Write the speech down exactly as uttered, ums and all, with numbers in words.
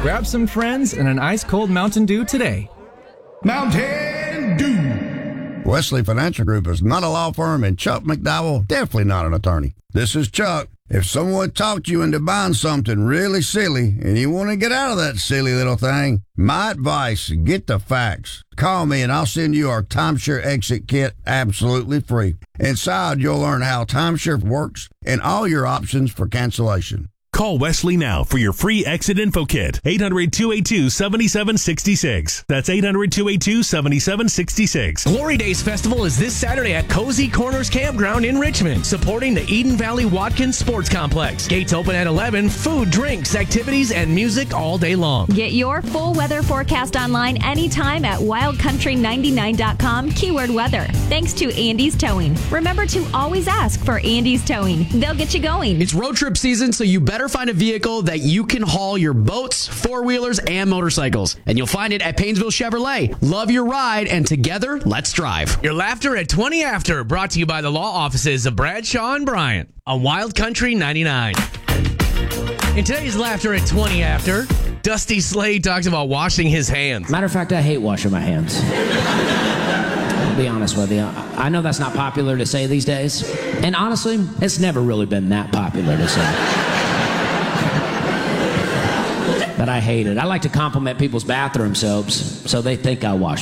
Grab some friends and an ice-cold Mountain Dew today. Mountain Dew. Wesley Financial Group is not a law firm, and Chuck McDowell definitely not an attorney. This is Chuck. If someone talked you into buying something really silly and you want to get out of that silly little thing, my advice, get the facts. Call me and I'll send you our timeshare exit kit absolutely free. Inside, you'll learn how timeshare works and all your options for cancellation. Call Wesley now for your free exit info kit. eight hundred, two eight two, seven seven six six. That's eight hundred, two eight two, seven seven six six. Glory Days Festival is this Saturday at Cozy Corners Campground in Richmond, supporting the Eden Valley Watkins Sports Complex. Gates open at eleven. Food, drinks, activities, and music all day long. Get your full weather forecast online anytime at wild country ninety-nine dot com, keyword weather. Thanks to Andy's Towing. Remember to always ask for Andy's Towing. They'll get you going. It's road trip season, so you better find a vehicle that you can haul your boats, four-wheelers, and motorcycles. And you'll find it at Painesville Chevrolet. Love your ride, and together, let's drive. Your laughter at twenty after, brought to you by the law offices of Bradshaw and Bryant on Wild Country ninety-nine. In today's laughter at twenty after, Dusty Slade talks about washing his hands. Matter of fact, I hate washing my hands. I'll be honest with you. I know that's not popular to say these days. And honestly, it's never really been that popular to say. But I hate it. I like to compliment people's bathroom soaps so they think I wash